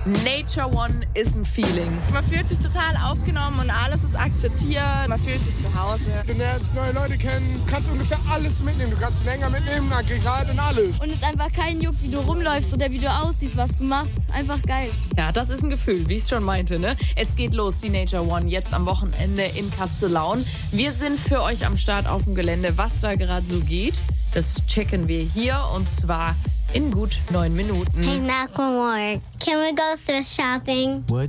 Nature One ist ein Feeling. Man fühlt sich total aufgenommen und alles ist akzeptiert. Man fühlt sich zu Hause. Du lernst neue Leute kennen, kannst ungefähr alles mitnehmen. Du kannst länger mitnehmen, Aggregat und alles. Und es ist einfach kein Juck, wie du rumläufst oder wie du aussiehst, was du machst. Einfach geil. Ja, das ist ein Gefühl, wie ich es schon meinte, ne? Es geht los, die Nature One, jetzt am Wochenende in Castellaun. Wir sind für euch am Start auf dem Gelände. Was da gerade so geht, das checken wir hier und zwar in gut 9 Minuten. Hey, Macklemore, can we go thrift shopping? What?